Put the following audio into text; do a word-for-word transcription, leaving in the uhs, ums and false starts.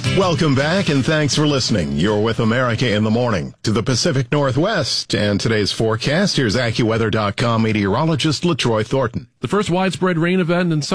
Welcome back, and thanks for listening. You're with America in the Morning. To the Pacific Northwest and today's forecast, here's AccuWeather dot com meteorologist LaTroy Thornton. The first widespread rain event in